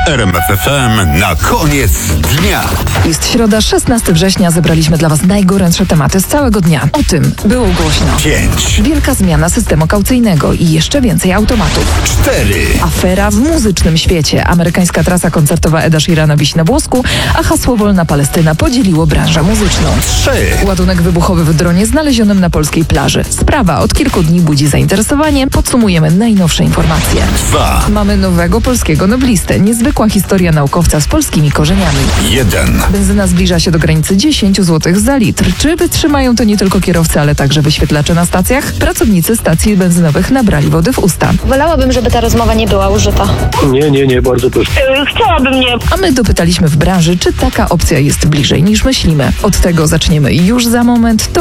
RMF FM na koniec dnia. Jest środa, 16 września. Zebraliśmy dla Was najgorętsze tematy z całego dnia. O tym było głośno. 5, Wielka zmiana systemu kaucyjnego i jeszcze więcej automatów. 4, Afera w muzycznym świecie. Amerykańska trasa koncertowa Eda Sheerana wisi na włosku, a hasło Wolna Palestyna podzieliło branżę muzyczną. 3, Ładunek wybuchowy w dronie znalezionym na polskiej plaży. Sprawa od kilku dni budzi zainteresowanie. Podsumujemy najnowsze informacje. 2, Mamy nowego polskiego noblistę. Niezwykła historia naukowca z polskimi korzeniami. 1. Benzyna zbliża się do granicy 10 zł za litr. Czy wytrzymają to nie tylko kierowcy, ale także wyświetlacze na stacjach? Pracownicy stacji benzynowych nabrali wody w usta. Wolałabym, żeby ta rozmowa nie była użyta. Nie, bardzo proszę. Chciałabym nie. A my dopytaliśmy w branży, czy taka opcja jest bliżej niż myślimy. Od tego zaczniemy już za moment. To